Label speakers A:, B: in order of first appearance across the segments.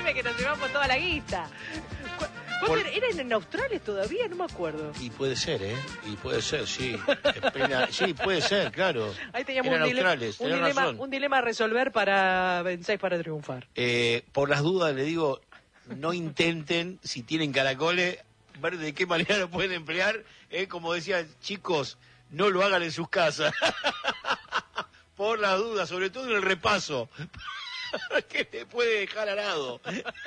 A: decime que nos llevamos toda la guita. ¿Eran en Australia todavía? No me acuerdo.
B: Y puede ser, Y puede ser, sí. Sí, puede ser, claro.
A: Ahí teníamos un dilema a resolver para Vencéis para triunfar.
B: Por las dudas le digo, no intenten, si tienen caracoles, ver de qué manera lo pueden emplear. Como decían, chicos, no lo hagan en sus casas. Por las dudas, sobre todo en el repaso. Que te puede dejar arado.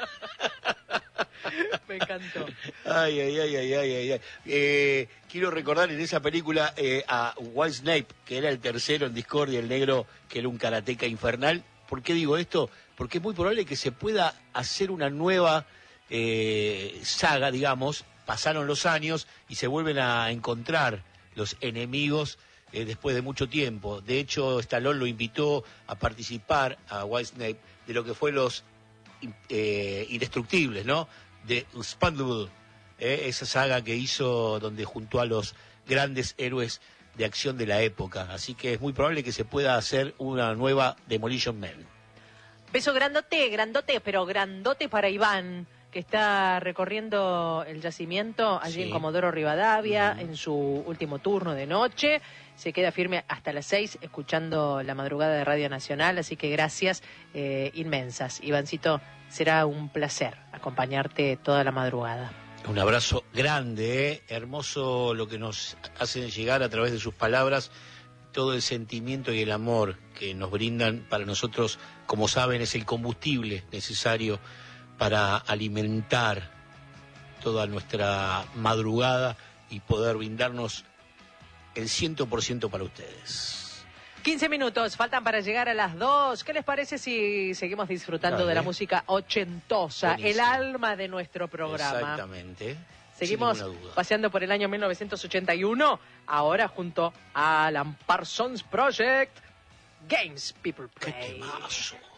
A: Me encantó.
B: Ay. Quiero recordar en esa película a White Snape, que era el tercero en Discordia, el negro, que era un karateca infernal. ¿Por qué digo esto? Porque es muy probable que se pueda hacer una nueva saga, digamos. Pasaron los años y se vuelven a encontrar los enemigos después de mucho tiempo. De hecho, Stallone lo invitó a participar a White Snape de lo que fue los Indestructibles, ¿no? De Spandable, esa saga que hizo donde juntó a los grandes héroes de acción de la época. Así que es muy probable que se pueda hacer una nueva Demolition Man.
A: Beso grandote, pero grandote para Iván, que está recorriendo el yacimiento allí en Comodoro Rivadavia, en su último turno de noche. Se queda firme hasta las 6 escuchando la madrugada de Radio Nacional, así que gracias inmensas. Ivancito, será un placer acompañarte toda la madrugada.
B: Un abrazo grande, hermoso lo que nos hacen llegar a través de sus palabras, todo el sentimiento y el amor que nos brindan. Para nosotros, como saben, es el combustible necesario para alimentar toda nuestra madrugada y poder brindarnos el 100% para ustedes.
A: 15 minutos, faltan para llegar a las 2. ¿Qué les parece si seguimos disfrutando de la música ochentosa, buenísimo, el alma de nuestro programa?
B: Exactamente.
A: Seguimos paseando por el año 1981, ahora junto a Alan Parsons Project, Games People Play.
B: ¡Qué temazo!